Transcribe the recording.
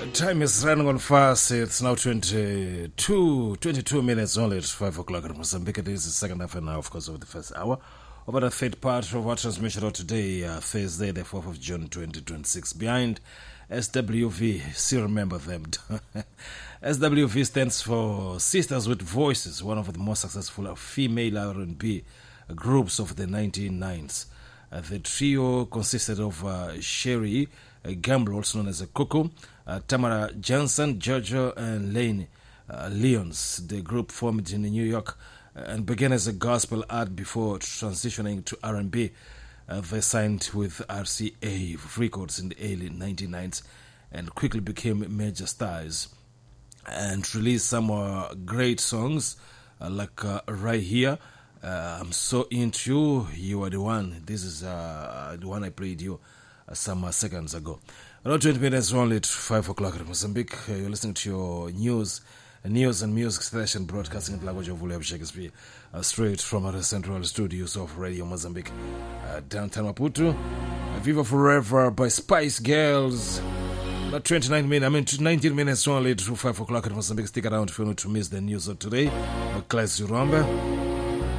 Time is running on fast. It's now 22 minutes only. It's 5 o'clock in Mozambique. It is the second half an hour, of course, of the first hour. Over the third part of our transmission of today, Thursday, the 4th of June, 2026. Behind SWV, still remember them. SWV stands for Sisters with Voices, one of the most successful female R&B groups of the 1990s. The trio consisted of Sherry Gamble, also known as a Cuckoo, Tamara Johnson, Jojo, and Lane Lyons. The group formed in New York and began as a gospel act before transitioning to R&B. They signed with RCA Records in the early 1990s and quickly became major stars and released some great songs like Right Here, I'm So Into You, You Are the One. This is the one I played you some seconds ago. Around 20 minutes only at 5 o'clock in Mozambique. You're listening to your news and music station broadcasting in the language of William Shakespeare, straight from our central studios of Radio Mozambique, downtown Maputo. Viva Forever by Spice Girls. Not 19 minutes only to 5 o'clock in Mozambique. Stick around if you want to miss the news of today. Class Zuramba.